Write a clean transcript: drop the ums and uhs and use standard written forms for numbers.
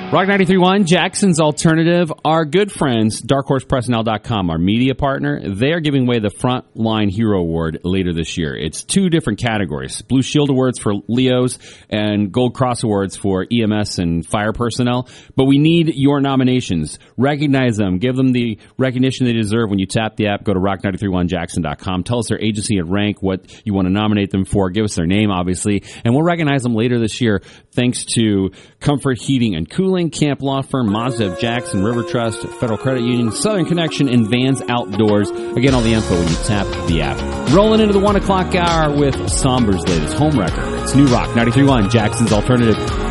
Rock 93.1, Jackson's Alternative. Our good friends, DarkHorsePersonnel.com, our media partner, they are giving away the Frontline Hero Award later this year. It's 2 different categories, Blue Shield Awards for Leos and Gold Cross Awards for EMS and fire personnel. But we need your nominations. Recognize them. Give them the recognition they deserve when you tap the app. Go to rock931jackson.com. Tell us their agency and rank, what you want to nominate them for. Give us their name, obviously. And we'll recognize them later this year thanks to Comfort Heating and Cooling, Camp Law Firm, Mazda of Jackson, River Trust, Federal Credit Union, Southern Connection, and Vans Outdoors. Again, all the info when you tap the app. Rolling into the 1 o'clock hour with Somber's latest home record. It's New Rock 93.1, Jackson's Alternative.